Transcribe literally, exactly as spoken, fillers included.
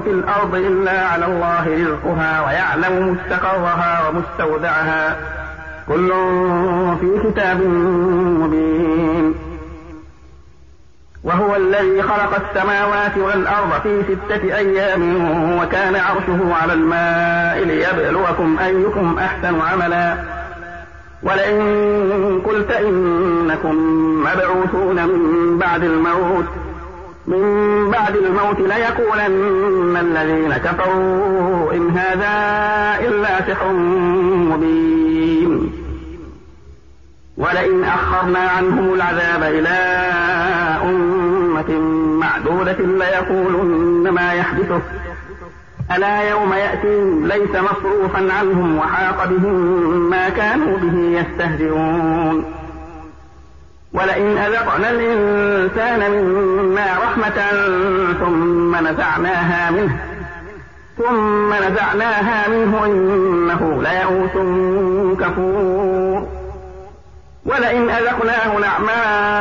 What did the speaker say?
في الأرض إلا على الله رزقها ويعلم مستقرها ومستودعها كل في كتاب مبين. وهو الذي خلق السماوات والأرض في ستة أيام وكان عرشه على الماء ليبلوكم أيكم أحسن عملا. ولئن قلت إنكم مبعوثون من بعد الموت من بعد الموت ليقولن الذين كفروا إن هذا إلا سحر مبين. ولئن أخرنا عنهم العذاب إلى أمة معدودة ليقولن ما يحدثه ألا يوم يأتيهم ليس مصروفا عنهم وحاق بهم ما كانوا به يستهزئون. ولئن أذقنا الإنسان منا رحمة ثم نزعناها منه ثم نزعناها منه إنه ليئوس كفور. ولئن أذقناه نعماء